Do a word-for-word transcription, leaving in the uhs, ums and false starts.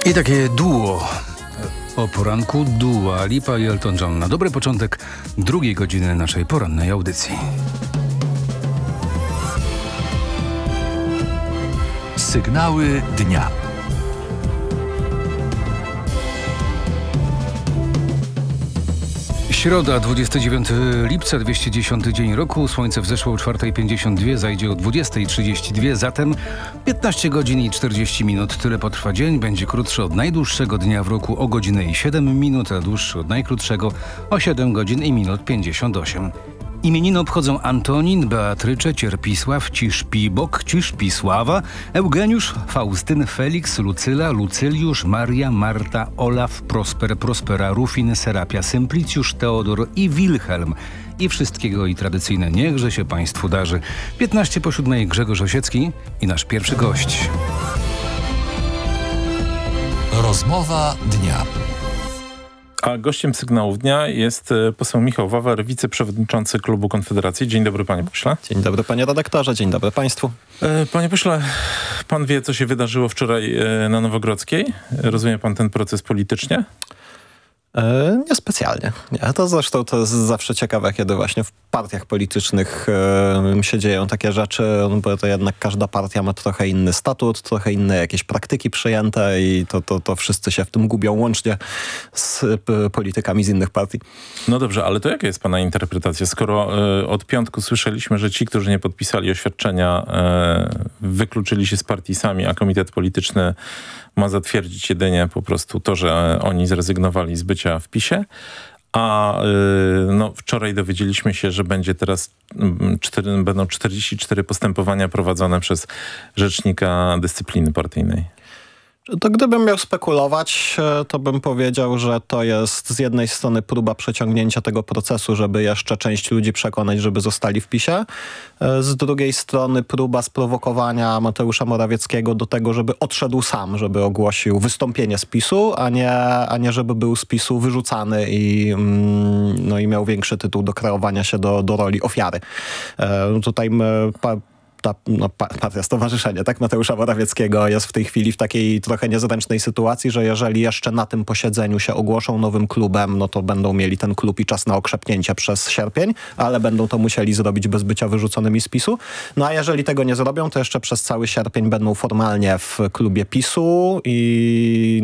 I takie duo o poranku, Dua Lipa i Elton John. Na dobry początek drugiej godziny naszej porannej audycji. Sygnały dnia. Środa, dwudziestego dziewiątego lipca, dwieście dziesiąty dzień roku. Słońce wzeszło o czwarta pięćdziesiąt dwa, zajdzie o dwudziesta trzydzieści dwa, zatem piętnaście godzin i czterdzieści minut. Tyle potrwa dzień. Będzie krótszy od najdłuższego dnia w roku o godzinę i siedem minut, a dłuższy od najkrótszego o siedem godzin i minut pięćdziesiąt osiem. Imieniny obchodzą Antonin, Beatrycze, Cierpisław, Ciszpibok, Ciszpisława, Eugeniusz, Faustyn, Felix, Lucyla, Lucyliusz, Maria, Marta, Olaf, Prosper, Prospera, Rufin, Serapia, Symplicjusz, Teodor i Wilhelm. I wszystkiego i tradycyjne niechże się Państwu darzy. piętnaście po siódmej Grzegorz Osiecki i nasz pierwszy gość. Rozmowa dnia. A gościem Sygnałów Dnia jest poseł Michał Wawer, wiceprzewodniczący Klubu Konfederacji. Dzień dobry, panie pośle. Dzień dobry, panie redaktorze, dzień dobry państwu. Panie pośle, pan wie, co się wydarzyło wczoraj na Nowogrodzkiej? Rozumie pan ten proces politycznie? E, niespecjalnie. Nie, to zresztą to jest zawsze ciekawe, kiedy właśnie w partiach politycznych e, się dzieją takie rzeczy, bo to jednak każda partia ma trochę inny statut, trochę inne jakieś praktyki przyjęte i to, to, to wszyscy się w tym gubią, łącznie z p, politykami z innych partii. No dobrze, ale to jaka jest pana interpretacja? Skoro e, od piątku słyszeliśmy, że ci, którzy nie podpisali oświadczenia, e, wykluczyli się z partii sami, a komitet polityczny ma zatwierdzić jedynie po prostu to, że oni zrezygnowali z bycia w PiSie, a yy, no, wczoraj dowiedzieliśmy się, że będzie teraz cztery, będą czterdzieści cztery postępowania prowadzone przez rzecznika dyscypliny partyjnej. To gdybym miał spekulować, to bym powiedział, że to jest z jednej strony próba przeciągnięcia tego procesu, żeby jeszcze część ludzi przekonać, żeby zostali w PiSie. Z drugiej strony próba sprowokowania Mateusza Morawieckiego do tego, żeby odszedł sam, żeby ogłosił wystąpienie z PiSu, a nie, a nie żeby był z PiSu wyrzucany i, no i miał większy tytuł do kreowania się do, do roli ofiary. Tutaj my, pa, Ta, no, partia, stowarzyszenie, tak, Mateusza Morawieckiego jest w tej chwili w takiej trochę niezręcznej sytuacji, że jeżeli jeszcze na tym posiedzeniu się ogłoszą nowym klubem, no to będą mieli ten klub i czas na okrzepnięcie przez sierpień, ale będą to musieli zrobić bez bycia wyrzuconymi z PiSu. No a jeżeli tego nie zrobią, to jeszcze przez cały sierpień będą formalnie w klubie PiSu i